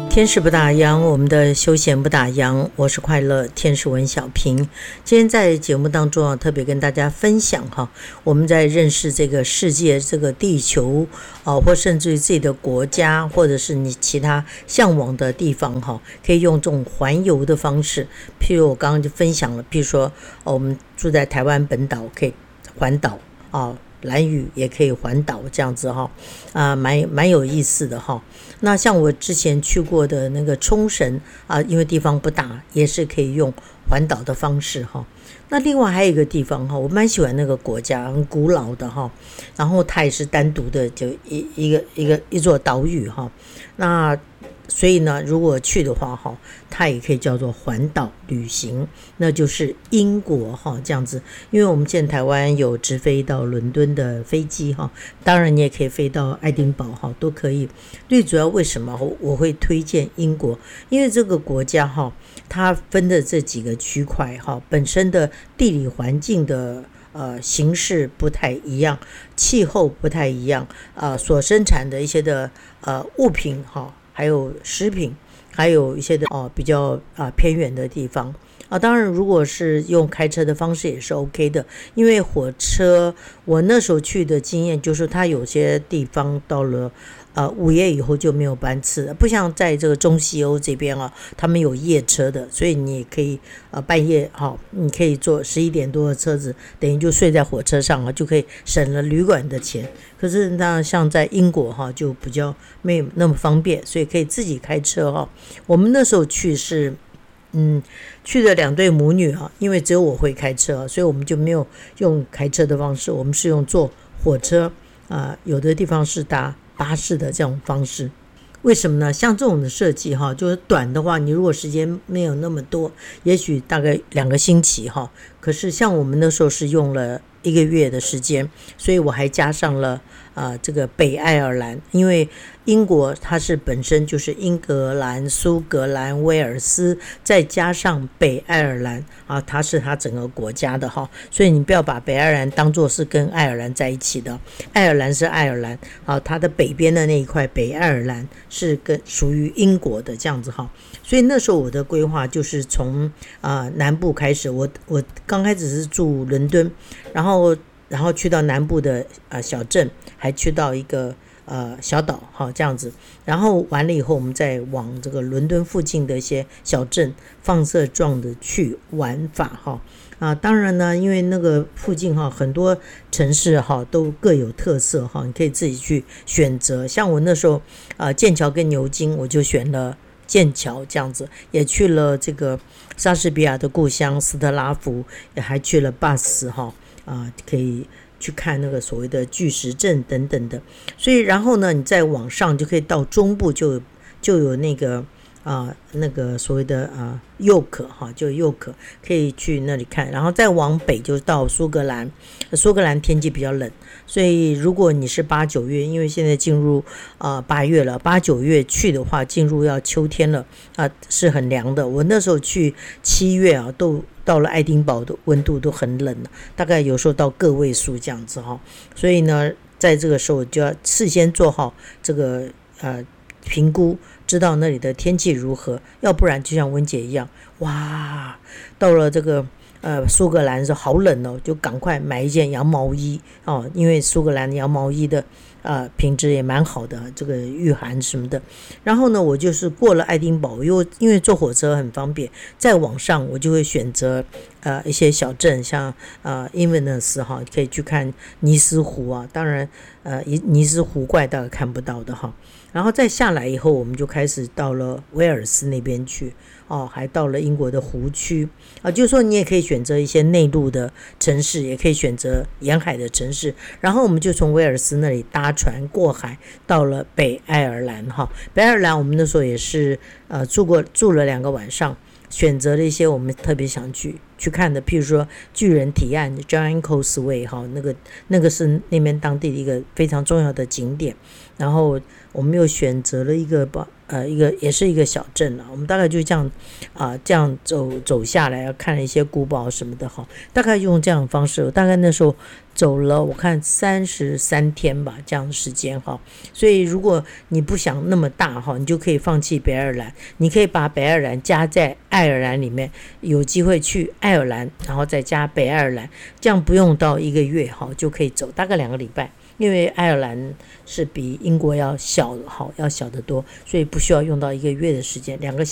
天使不打烊，我们的休闲不打烊。我是快乐天使文小平。今天在节目当中特别跟大家分享我们在认识这个世界、这个地球或甚至于自己的国家，或者是你其他向往的地方可以用这种环游的方式。譬如我刚刚就分享了，譬如说我们住在台湾本岛可以环岛兰屿也可以环岛这样子蛮有意思的那像我之前去过的那个冲绳因为地方不大，也是可以用环岛的方式那另外还有一个地方我蛮喜欢那个国家，很古老的然后它也是单独的，就一座岛屿那所以呢，如果去的话它也可以叫做环岛旅行，那就是英国这样子。因为我们现在台湾有直飞到伦敦的飞机当然你也可以飞到爱丁堡都可以。最主要为什么我会推荐英国？因为这个国家它分的这几个区块本身的地理环境的形式不太一样，气候不太一样所生产的一些的物品还有食品，还有一些的比较偏远的地方当然如果是用开车的方式也是 OK 的。因为火车我那时候去的经验就是它有些地方到了午夜以后就没有班次了，不像在这个中西欧这边他们有夜车的，所以你也可以半夜你可以坐11点多的车子，等于就睡在火车上就可以省了旅馆的钱。可是那像在英国就比较没有那么方便，所以可以自己开车我们那时候去是去的2对母女因为只有我会开车所以我们就没有用开车的方式，我们是用坐火车有的地方是搭巴士的这种方式。为什么呢？像这种的设计就是短的话，你如果时间没有那么多，也许大概2个星期可是像我们那时候是用了1个月的时间，所以我还加上了这个北爱尔兰。因为英国它是本身就是英格兰、苏格兰、威尔斯，再加上北爱尔兰它是它整个国家的所以你不要把北爱尔兰当作是跟爱尔兰在一起的。爱尔兰是爱尔兰它的北边的那一块北爱尔兰是属于英国的这样子所以那时候我的规划就是从南部开始，我刚开始是住伦敦，然后去到南部的小镇，还去到一个小岛这样子。然后完了以后我们再往这个伦敦附近的一些小镇放射状的去玩法当然呢，因为那个附近很多城市都各有特色你可以自己去选择。像我那时候剑桥跟牛津，我就选了剑桥这样子，也去了这个莎士比亚的故乡斯特拉福，也还去了巴斯可以去看那个所谓的巨石阵等等的。所以然后呢，你再往上就可以到中部，就有那个那个所谓的右可就右可可以去那里看。然后再往北就到苏格兰，苏格兰天气比较冷，所以如果你是8、9月，因为现在进入8月了，8、9月去的话，进入要秋天了是很凉的。我那时候去7月都到了爱丁堡的温度都很冷大概有时候到个位数这样子所以呢，在这个时候就要事先做好这个评估，知道那里的天气如何，要不然就像温姐一样，哇，到了这个苏格兰是好冷就赶快买一件羊毛衣因为苏格兰羊毛衣的品质也蛮好的，这个御寒什么的。然后呢，我就是过了爱丁堡，因为坐火车很方便，再往上我就会选择一些小镇，像Inverness 可以去看尼斯湖当然尼斯湖怪大概看不到的然后再下来以后，我们就开始到了威尔斯那边去还到了英国的湖区就是说你也可以选择一些内陆的城市，也可以选择沿海的城市。然后我们就从威尔斯那里搭船过海到了北爱尔兰北爱尔兰我们那时候也是住了2个晚上，选择了一些我们特别想去去看的，譬如说巨人提案 Giant Causeway 哈，那个是那边当地的一个非常重要的景点。然后我们又选择了一个也是一个小镇了，我们大概就这样这样走下来，看了一些古堡什么的哈，大概用这样的方式，我大概那时候走了我看33天吧，这样的时间哈。所以如果你不想那么大哈，你就可以放弃北爱尔兰，你可以把北爱尔兰加在爱尔兰里面，有机会去爱尔兰，然后再加北爱尔兰，这样不用到1个月哈就可以走，大概2个礼拜。因为爱尔兰是比英国要小得多，所以不需要用到1个月的时间，2个